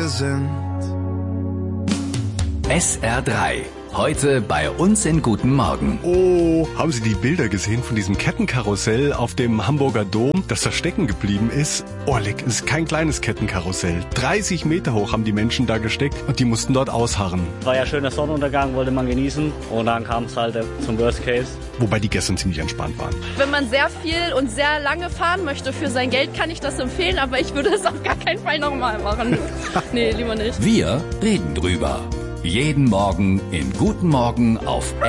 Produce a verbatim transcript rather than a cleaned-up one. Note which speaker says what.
Speaker 1: wir sind.
Speaker 2: S R drei. Heute bei uns in Guten Morgen.
Speaker 3: Oh, haben Sie die Bilder gesehen von diesem Kettenkarussell auf dem Hamburger Dom, das da stecken geblieben ist? Oh, leck, es ist kein kleines Kettenkarussell. dreißig Meter hoch haben die Menschen da gesteckt und die mussten dort ausharren.
Speaker 4: War ja schöner Sonnenuntergang, wollte man genießen und dann kam es halt zum Worst Case.
Speaker 3: Wobei die gestern ziemlich entspannt waren.
Speaker 5: Wenn man sehr viel und sehr lange fahren möchte für sein Geld, kann ich das empfehlen, aber ich würde es auf gar keinen Fall nochmal machen. Nee, lieber nicht.
Speaker 2: Wir reden drüber. Jeden Morgen in Guten Morgen auf